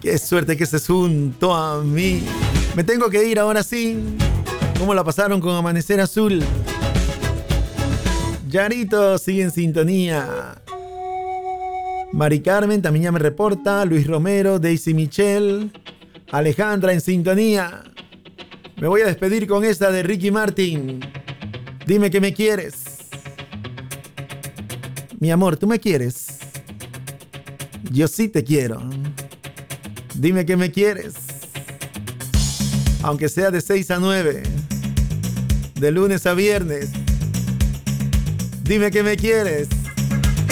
Qué suerte que se juntó a mí. Me tengo que ir ahora sí. ¿Cómo la pasaron con Amanecer Azul? Yarito sigue en sintonía. Mari Carmen también ya me reporta. Luis Romero, Daisy Michelle, Alejandra en sintonía. Me voy a despedir con esta de Ricky Martin. Dime que me quieres. Mi amor, ¿tú me quieres? Yo sí te quiero. Dime que me quieres. Aunque sea de 6 a 9. De lunes a viernes. Dime que me quieres.